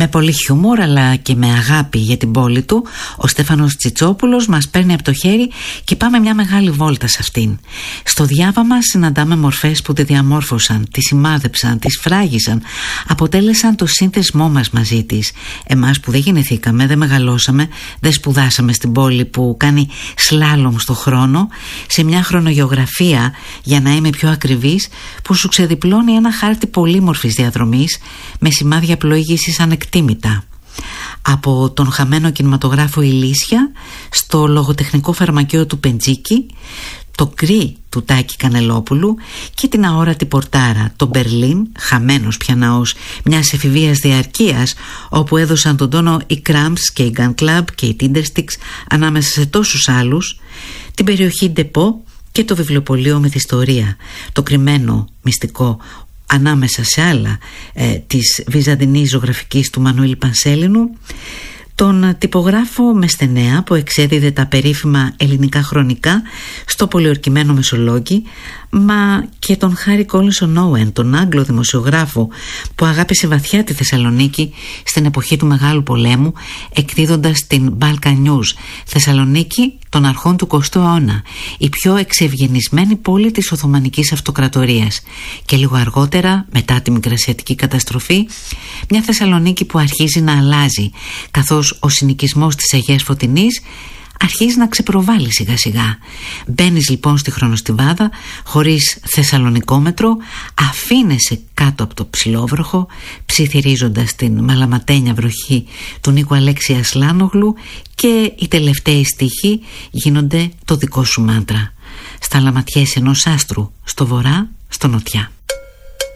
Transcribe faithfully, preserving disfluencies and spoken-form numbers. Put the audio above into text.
Με πολύ χιούμορ αλλά και με αγάπη για την πόλη του, ο Στέφανος Τσιτσόπουλος μας παίρνει από το χέρι και πάμε μια μεγάλη βόλτα σε αυτήν. Στο διάβαμα συναντάμε μορφές που τη διαμόρφωσαν, τη σημάδεψαν, τη σφράγισαν, αποτέλεσαν το σύνθεσμό μας μαζί της. Εμάς που δεν γεννηθήκαμε, δεν μεγαλώσαμε, δεν σπουδάσαμε στην πόλη που κάνει σλάλομ στο χρόνο, σε μια χρονογεωγραφία, για να είμαι πιο ακριβής, που σου ξεδιπλώνει ένα χάρτη πολύμορφης διαδρομής με σημάδια πλοήγησης ανεκτήμητα. Από τον χαμένο κινηματογράφο Ηλίσια στο λογοτεχνικό φαρμακείο του Πεντζίκη, το Κρι του Τάκη Κανελόπουλου και την αόρατη πορτάρα, το Μπερλίν, χαμένος πια ναός μιας εφηβείας διαρκείας, όπου έδωσαν τον τόνο οι Cramps και οι Gun Club και οι Tindersticks ανάμεσα σε τόσους άλλους, την περιοχή Ντεπό και το βιβλιοπωλείο Μυθιστορία, το κρυμμένο μυστικό ανάμεσα σε άλλα ε, της βυζαντινής ζωγραφικής του Μανουήλ Πανσέλινου, τον τυπογράφο Μεσθενέα που εξέδιδε τα περίφημα ελληνικά χρονικά στο πολιορκημένο Μεσολόγγι, μα και τον Χάρι Κόλινσον Όουεν, τον Άγγλο δημοσιογράφο που αγάπησε βαθιά τη Θεσσαλονίκη στην εποχή του Μεγάλου Πολέμου, εκδίδοντας την Balkan News, Θεσσαλονίκη των αρχών του εικοστού αιώνα, η πιο εξευγενισμένη πόλη της Οθωμανικής Αυτοκρατορίας, και λίγο αργότερα, μετά τη Μικρασιατική καταστροφή, μια Θεσσαλονίκη που αρχίζει να αλλάζει, καθώς ο συνοικισμός της Αγίας Φωτεινής αρχίζει να ξεπροβάλλει σιγά σιγά. Μπαίνεις λοιπόν στη χρονοστιβάδα χωρίς θεσσαλονικόμετρο, αφήνεσαι κάτω από το ψηλόβροχο, ψιθυρίζοντας την μαλαματένια βροχή του Νίκου Αλέξη Ασλάνογλου, και οι τελευταίοι στίχοι γίνονται το δικό σου μάντρα. Στα λαματιές ενός άστρου, στο βορρά, στο νοτιά.